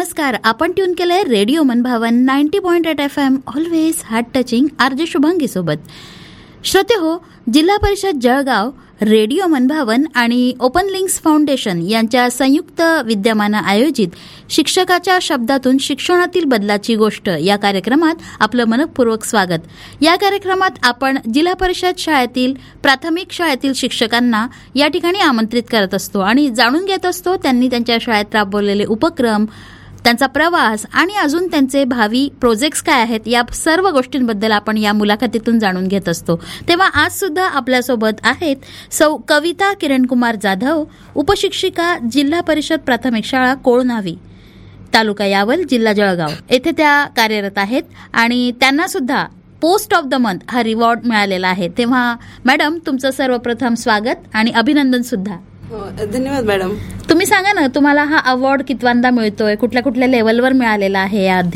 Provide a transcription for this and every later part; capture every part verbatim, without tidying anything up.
नमस्कार, आपण ट्यून केलंय रेडिओ मनभावन ninety point eight F M, always heart touching, RJ Shubhangi सोबत. श्रोते हो, जिल्हा परिषद जळगाव, रेडिओ मनभावन आणि ओपन लिंक्स फाउंडेशन यांच्या संयुक्त विद्यमानं आयोजित शिक्षकाच्या शब्दातून शिक्षणातील बदलाची गोष्ट या कार्यक्रमात आपलं मनपूर्वक स्वागत. या कार्यक्रमात आपण जिल्हा परिषद शाळेतील प्राथमिक शाळेतील शिक्षकांना या ठिकाणी आमंत्रित करत असतो आणि जाणून घेत असतो त्यांनी त्यांच्या शाळेत राबवलेले उपक्रम, त्यांचा प्रवास आणि अजून त्यांचे भावी प्रोजेक्ट्स काय आहेत या सर्व गोष्टींबद्दल आपण या मुलाखतीतून जाणून घेत असतो. तेव्हा आज सुद्धा आपल्यासोबत आहेत सौ कविता किरणकुमार जाधव, उपशिक्षिका, जिल्हा परिषद प्राथमिक शाळा कोळनावी, तालुका यावल, जिल्हा जळगाव येथे त्या कार्यरत आहेत आणि त्यांना सुद्धा पोस्ट ऑफ द मंथ हा रिवॉर्ड मिळालेला आहे. तेव्हा मॅडम, तुमचं सर्वप्रथम स्वागत आणि अभिनंदन सुद्धा. धन्यवाद मॅडम. तुम्ही सांगा ना, तुम्हाला हा अवॉर्ड कितवांदा मिळतोय, कुठल्या कुठल्या लेवलवर मिळालेला आहे याआधी?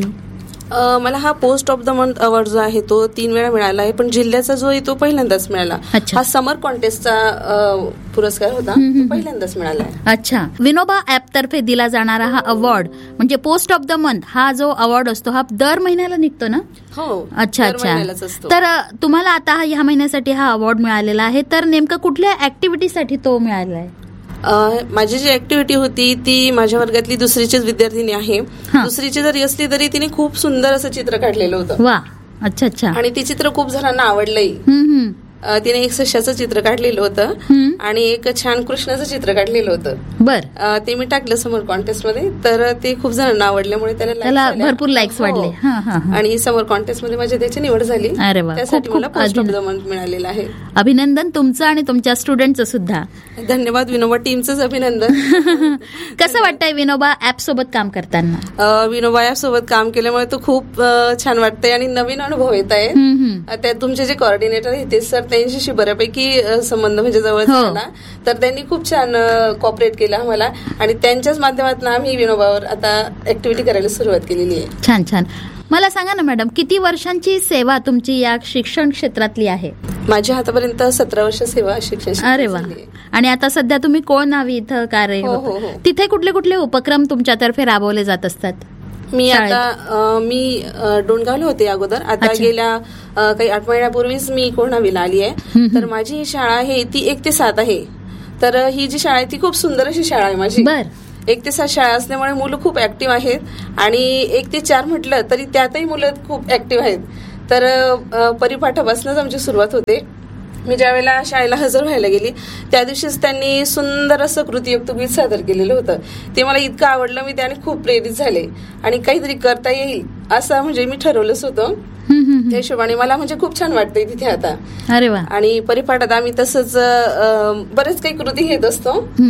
मला हा post of the month award जो आहे तो तीन वेळा मिळाला आहे, पण जिल्ह्याचा जो आहे तो पहिल्यांदाच मिळाला. हा समर कॉन्टेस्टचा पुरस्कार होता, तो पहिल्यांदाच मिळाला आहे. अच्छा. विनोबा ऍप तर्फे दिला जाणारा हा अवॉर्ड म्हणजे पोस्ट ऑफ द मंथ हा जो अवॉर्ड असतो हा दर महिन्याला निघतो ना? हो. अच्छा अच्छा. तर तुम्हाला आता ह्या महिन्यासाठी हा अवॉर्ड मिळालेला आहे, तर नेमकं कुठल्या ऍक्टिव्हिटीसाठी तो मिळाला आहे? माझी जी ऍक्टिव्हिटी होती ती माझ्या वर्गातली दुसरीचीच विद्यार्थिनी आहे. दुसरीची जरी असली तरी तिने खूप सुंदर असं चित्र काढलेलं होतं. वा. अच्छा अच्छा. आणि ती चित्र खूप जणांना आवडलंही. तिने एक सश्याचं चित्र काढलेलं होतं आणि एक छान कृष्णाचं चित्र काढलेलं होतं. बर. ते मी टाकलं समर कॉन्टेस्ट मध्ये, तर ते खूप जणांना आवडल्यामुळे त्याला भरपूर लाईक्स वाढले आणि समर कॉन्टेस्ट मध्ये माझी त्याची निवड झाली. अरे वा. त्यासाठी मला पोस्ट ऑफ द मंथ मिळालेलं आहे. अभिनंदन तुमचं आणि तुमच्या स्टुडंटचं सुद्धा. धन्यवाद. विनोबा टीमचंच अभिनंदन. कसं वाटतंय विनोबा ऍप सोबत काम करताना? विनोबा ऍप सोबत काम केल्यामुळे तो खूप छान वाटतंय आणि नवीन अनुभव येत आहे. त्यात तुमचे जे कोऑर्डिनेटर आहेत ते सर, त्यांच्याशी बऱ्यापैकी संबंध म्हणजे जवळ झाला, तर त्यांनी खूप छान कॉपरेट केलं आम्हाला आणि त्यांच्याच माध्यमातून आम्ही विनोबावर आता ऍक्टिव्हिटी करायला सुरुवात केलेली आहे. छान छान. मला सांगा ना मॅडम, किती वर्षांची सेवा तुमची या शिक्षण क्षेत्रातली आहे? माझ्या आतापर्यंत सतरा वर्ष सेवा शिक्षण. अरे वा. आणि आता सध्या तुम्ही कोळनावी इथं कार्य, तिथे कुठले कुठले उपक्रम तुमच्यातर्फे राबवले जात असतात? मी आता मी डोणगावला होते अगोदर, आता गेल्या काही आठ महिन्यापूर्वीच मी कोळनावीला आली आहे. तर माझी ही शाळा आहे ती एक ते सात आहे. तर ही जी शाळा आहे ती खूप सुंदर अशी शाळा आहे माझी. एक ते सात शाळा असल्यामुळे मुलं खूप ऍक्टिव्ह आहेत आणि एक ते चार म्हटलं तरी त्यातही मुलं खूप ऍक्टिव्ह आहेत. तर परिपाठापासूनच आमची सुरुवात होते. मी ज्या वेळेला शाळेला हजर व्हायला गेली त्या दिवशीच त्यांनी सुंदर असं कृतीयुक्त गीत सादर केलेलं होतं. ते मला इतकं आवडलं, मी त्याने खूप प्रेरित झाले आणि काहीतरी करता येईल असं म्हणजे मी ठरवलंच होतं. त्या हिशोबाने मला म्हणजे खूप छान वाटतंय तिथे आता. अरे वा. आणि परिपाठात आम्ही तसंच बरेच काही कृती घेत असतो.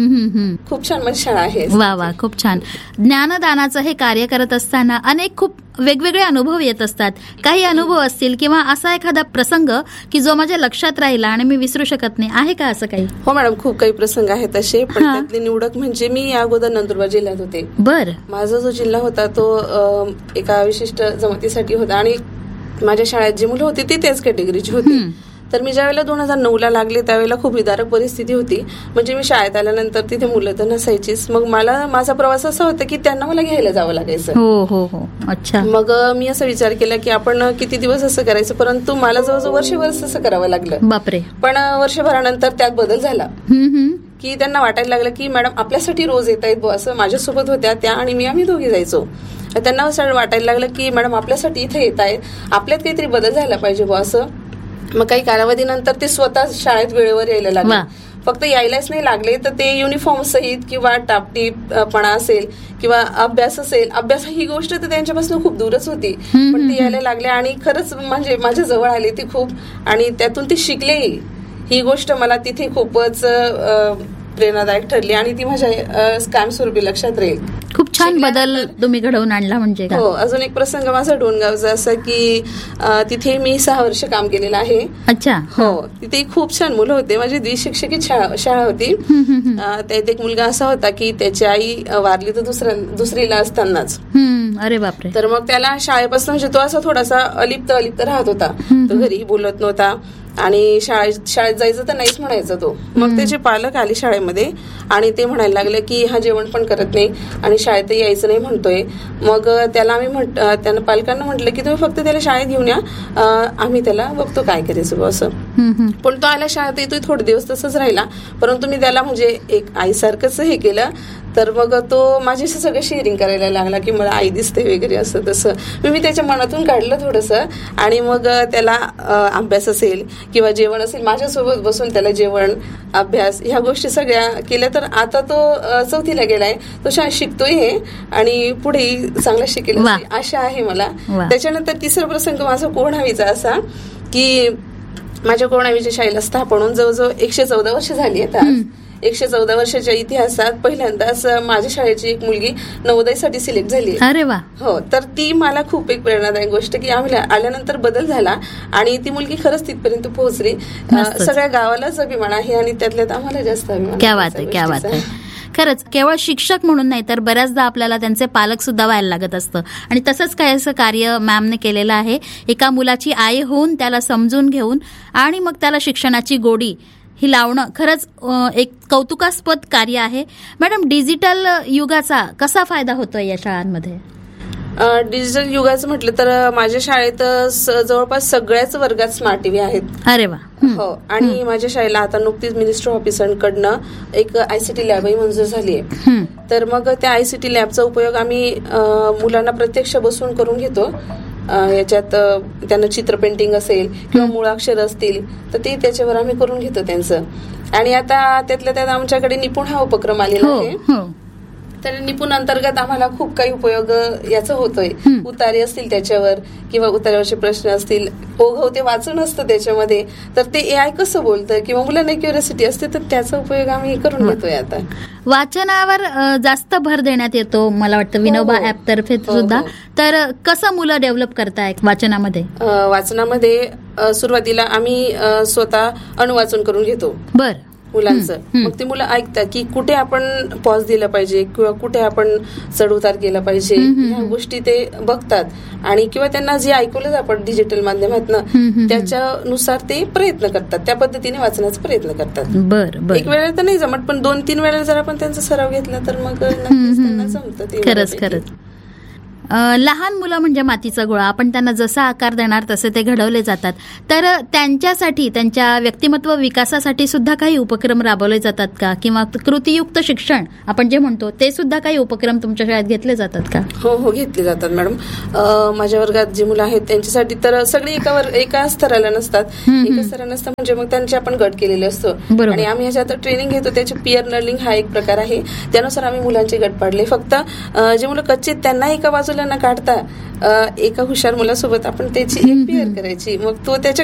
खूप छान माझी शाळा आहे. वा वा, खूप छान. ज्ञानदानाचं हे कार्य करत असताना अनेक खूप वेगवेगळे अनुभव येत असतात. काही अनुभव असतील किंवा असा एखादा प्रसंग की जो माझ्या लक्षात राहिला आणि मी विसरू शकत नाही, आहे का असं काही? हो मॅडम, खूप काही प्रसंग आहेत असे, पण त्यातली निवडक म्हणजे मी या अगोदर नंदुरबार जिल्ह्यात होते. बर. माझा जो जिल्हा होता तो एका विशिष्ट जमातीसाठी होता आणि माझ्या शाळेत जी मुलं होती ती त्याच कॅटेगरीची होती. तर मी ज्यावेळेला दोन हजार नऊ ला लागले त्यावेळेला खूप विदारक परिस्थिती होती. म्हणजे मी शाळेत आल्यानंतर तिथे मुलं तर नसायचीच. मग मला माझा प्रवास असा होता की त्यांना मला घ्यायला जावं लागायचं. हो हो हो. अच्छा. मग मी असा विचार केला की आपण किती दिवस असं करायचं, परंतु मला जवळजवळ वर्षभर असं करावं लागलं. बापरे. पण वर्षभरानंतर त्यात बदल झाला की त्यांना वाटायला लागलं की मॅडम आपल्यासाठी रोज येत आहेत. असं माझ्यासोबत होत्या त्या आणि मी, आम्ही दोघी जायचो. त्यांना असं वाटायला लागलं की मॅडम आपल्यासाठी इथे येत आहेत, आपल्यात काहीतरी बदल झाला पाहिजे बुवा असं. मग काही कालावधीनंतर ते स्वतः शाळेत वेळेवर यायला लागले. फक्त यायलाच नाही लागले तर ते युनिफॉर्म सहित किंवा टापटीपणा असेल किंवा अभ्यास असेल, अभ्यास ही गोष्ट तर त्यांच्यापासून खूप दूरच होती, पण ते यायला लागले आणि खरंच म्हणजे माझ्या जवळ आले ते खूप आणि त्यातून ते शिकलेही. ही गोष्ट मला तिथे खूपच प्रेरणादायक ठरली आणि ती माझ्या कायमस्वरूपी लक्षात राहील. खूप छान बदल तुम्ही घडवून आणला म्हणजे. हो. अजून एक प्रसंग माझा डोणगावचा असा की तिथे मी सहा वर्ष काम केलेलं आहे. अच्छा. हो. तिथे खूप छान मुलं होते. माझी द्विशिक्षित शाळा होती. त्यात एक मुलगा असा होता की त्याची आई वारली तर दुसऱ्या दुसरीला असतानाच. अरे बापरे. तर मग त्याला शाळेपासून म्हणजे तो असा थोडासा अलिप्त अलिप्त राहत होता. तो घरी बोलत नव्हता आणि शाळेत शाळेत जायचं तर नाहीच म्हणायचा तो. मग त्याचे पालक आले शाळेमध्ये आणि ते म्हणायला लागले की हा जेवण पण करत नाही आणि शाळेतही यायचं नाही म्हणतोय. मग त्याला आम्ही म्हट त्यांना पालकांना म्हटलं की तुम्ही फक्त त्याला शाळेत घेऊन या, आम्ही त्याला बघतो काय करायचं असं. पण तो आला शाळेत येतोय, थोडे दिवस तसंच राहिला. परंतु मी त्याला म्हणजे एक आईसारखंच हे केलं. तर मग तो माझ्याशी सगळं शेअरिंग करायला लागला की मला आई दिसते वगैरे असं तसं. मी मी त्याच्या मनातून काढलं थोडंसं आणि मग त्याला अभ्यास असेल किंवा जेवण असेल माझ्यासोबत बसून त्याला जेवण अभ्यास ह्या गोष्टी सगळ्या केल्या. तर आता तो चौथीला गेलाय, तो शाळेत शिकतोय हे आणि पुढेही चांगला शिकेल आशा आहे मला. त्याच्यानंतर तिसरा प्रसंग माझा कोणावीचा असा की माझ्या कोणावीच्या शाळेला स्थापन होऊन जवळजवळ एकशे चौदा वर्ष झाली आहेत. एकशे चौदा वर्षाच्या इतिहासात पहिल्यांदाच माझ्या शाळेची एक मुलगी नवोदयसाठी सिलेक्ट झाली. अरे वा. हो, तर ती मला खूप एक प्रेरणादायक गोष्ट की आम्ही आल्यानंतर बदल झाला आणि ती मुलगी खरंच तिथपर्यंत पोहोचली. सगळ्या गावालाच अभिमान आहे आणि त्यातल्यात आम्हाला जास्त अभिमान. क्या बात आहे, क्या बात आहे. खरंच केवळ शिक्षक म्हणून नाही तर बऱ्याचदा आपल्याला त्यांचे पालक सुद्धा व्हायला लागत असतं आणि तसंच काय असं कार्य मॅमने केलेलं आहे. एका मुलाची आई होऊन त्याला समजून घेऊन आणि मग त्याला शिक्षणाची गोडी ही लावणं खरंच एक कौतुकास्पद कार्य आहे. मॅडम, डिजिटल युगाचा कसा फायदा होतोय या शाळांमध्ये? डिजिटल युगाचं म्हटलं तर माझ्या शाळेत जवळपास सगळ्याच वर्गात स्मार्ट टीव्ही आहेत. अरे वा. हो, आणि माझ्या शाळेला आता नुकतीच मिनिस्टर ऑफिसरकडनं एक आयसीटी लॅबही मंजूर झाली आहे. तर मग त्या आयसीटी लॅबचा उपयोग आम्ही मुलांना प्रत्यक्ष बसून करून घेतो. याच्यात त्यांना चित्र पेंटिंग असेल किंवा मुळाक्षर असतील तर ते त्याच्यावर आम्ही करून घेतो त्यांचं. आणि आता त्यातल्या त्यात आमच्याकडे निपुण हा उपक्रम आलेला आहे. तर निपुण अंतर्गत आम्हाला खूप काही उपयोग याचा होतोय. उतारे असतील त्याच्यावर किंवा उतार्यावरचे प्रश्न असतील, ओघव ते वाचन असतं त्याच्यामध्ये, तर ते ए आय कसं बोलतं किंवा मुलांना क्युरियोसिटी असते तर त्याचा उपयोग आम्ही करून घेतोय. आता वाचनावर जास्त भर देण्यात येतो मला वाटतं विनोबा ऍप तर्फे सुद्धा. तर कसं मुलं डेव्हलप करताय वाचनामध्ये? वाचनामध्ये सुरुवातीला आम्ही स्वतः अणुवाचन करून घेतो. बर. मुलांचं मग ते मुलं ऐकतात की कुठे आपण पॉज दिला पाहिजे किंवा कुठे आपण चढ उतार केला पाहिजे, ह्या गोष्टी ते बघतात आणि किंवा त्यांना जे ऐकवलं आपण डिजिटल माध्यमातून त्याच्यानुसार ते प्रयत्न करतात, त्या पद्धतीने वाचण्याचा प्रयत्न करतात. बरं. एक वेळा तर नाही जमत पण दोन तीन वेळा जर आपण त्यांचा सराव घेतला तर मग नक्कीच त्यांना जमतं ते. खरंच खरंच. लहान मुलं म्हणजे मातीचा गोळा, आपण त्यांना जसा आकार देणार तसे ते घडवले जातात. तर त्यांच्यासाठी त्यांच्या व्यक्तिमत्व विकासासाठी सुद्धा काही उपक्रम राबवले जातात का? किंवा कृतीयुक्त शिक्षण आपण जे म्हणतो ते सुद्धा काही उपक्रम तुमच्या शाळेत घेतले जातात का? हो हो घेतले जातात मॅडम. माझ्या वर्गात जी मुलं आहेत त्यांच्यासाठी तर सगळे एका एका स्तराला नसतात. एका स्तराला नसतात म्हणजे मग त्यांचे आपण गट केलेले असतो आणि आम्ही ह्याच्यात ट्रेनिंग घेतो. त्याचे पिअर लर्निंग हा एक प्रकार आहे. त्यानुसार आम्ही मुलांचे गट पाडले. फक्त जे मुलं कच्चे त्यांना एका बाजूला न काढता एका हुशार मुलासोबत आपण त्याची एक पेअर करायची, मग तो त्याच्या